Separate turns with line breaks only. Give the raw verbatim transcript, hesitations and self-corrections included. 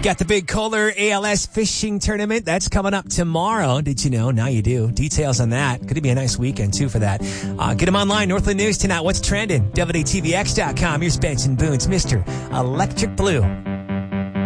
Got the big Kohler A L S fishing tournament. That's coming up tomorrow. Did you know? Now you do. Details on that. Could be a nice weekend, too, for that. Uh, get them online. Northland News tonight. What's trending? W D T V X dot com. Here's Benson Boone's Mister Electric Blue.